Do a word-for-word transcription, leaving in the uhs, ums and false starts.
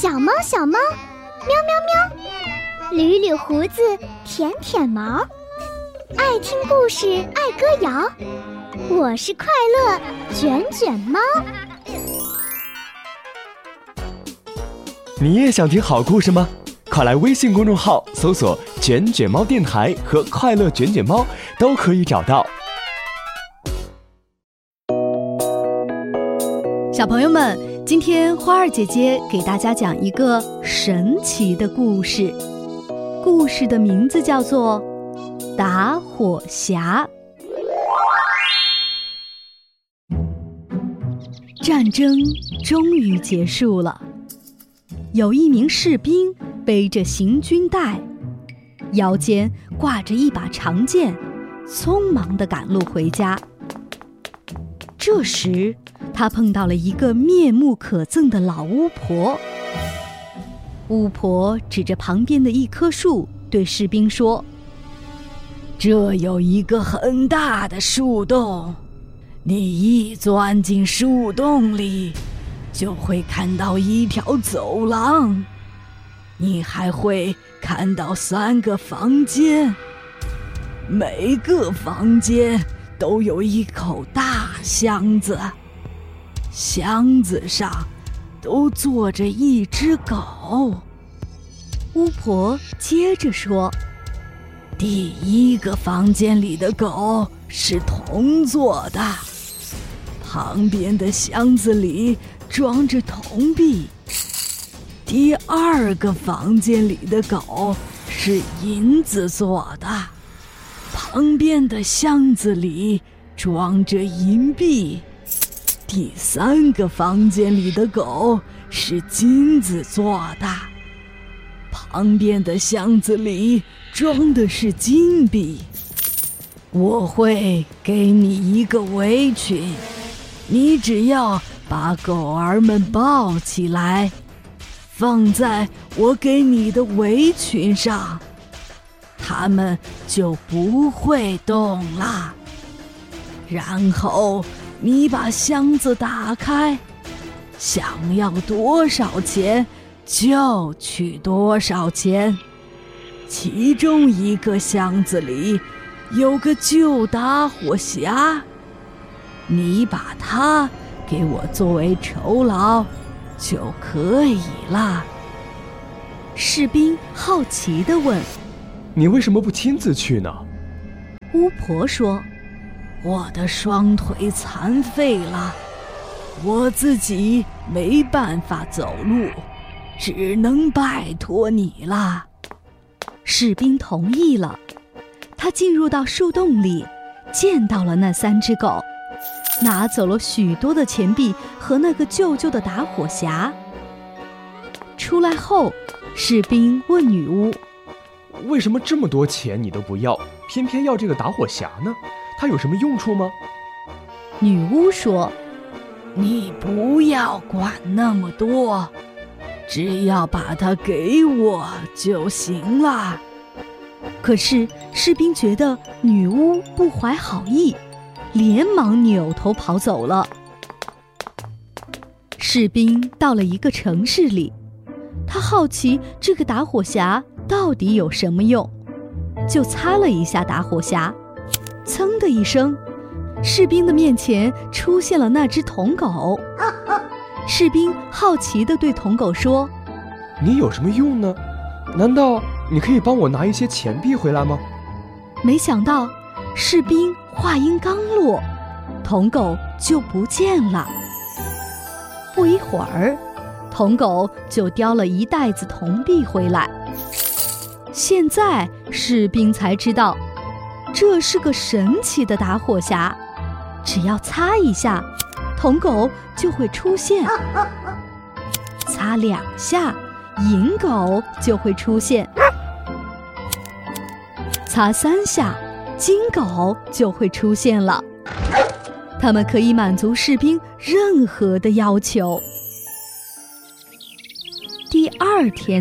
小猫小猫，喵喵喵，捋捋胡子，舔舔毛，爱听故事，爱歌谣，我是快乐卷卷猫。 你也想听好故事吗？快来微信公众号搜索卷卷猫电台和快乐卷卷猫，都可以找到。 小朋友们，今天花儿姐姐给大家讲一个神奇的故事，故事的名字叫做打火匣。战争终于结束了，有一名士兵背着行军袋，腰间挂着一把长剑，匆忙地赶路回家。这时他碰到了一个面目可憎的老巫婆。巫婆指着旁边的一棵树对士兵说：这有一个很大的树洞，你一钻进树洞里就会看到一条走廊，你还会看到三个房间，每个房间都有一口大箱子，箱子上都坐着一只狗。巫婆接着说：第一个房间里的狗是铜做的，旁边的箱子里装着铜币。第二个房间里的狗是银子做的，旁边的箱子里装着银币。第三个房间里的狗是金子做的，旁边的箱子里装的是金币。我会给你一个围裙，你只要把狗儿们抱起来，放在我给你的围裙上，它们就不会动了。然后你把箱子打开，想要多少钱就取多少钱。其中一个箱子里有个旧打火匣，你把它给我作为酬劳就可以了。士兵好奇地问： 你为什么不亲自去呢？ 巫婆说：我的双腿残废了，我自己没办法走路，只能拜托你了。士兵同意了，他进入到树洞里，见到了那三只狗，拿走了许多的钱币和那个旧旧的打火匣。出来后，士兵问女巫： 为什么这么多钱你都不要，偏偏要这个打火匣呢？它有什么用处吗？ 女巫说：你不要管那么多，只要把它给我就行了。可是士兵觉得女巫不怀好意，连忙扭头跑走了。士兵到了一个城市里，他好奇这个打火匣到底有什么用，就擦了一下打火匣，噌的一声，士兵的面前出现了那只铜狗。士兵好奇地对铜狗说： 你有什么用呢？难道你可以帮我拿一些钱币回来吗？ 没想到士兵话音刚落，铜狗就不见了。不一会儿，铜狗就叼了一袋子铜币回来。现在士兵才知道，这是个神奇的打火匣，只要擦一下，铜狗就会出现；擦两下，银狗就会出现；擦三下，金狗就会出现了。它们可以满足士兵任何的要求。第二天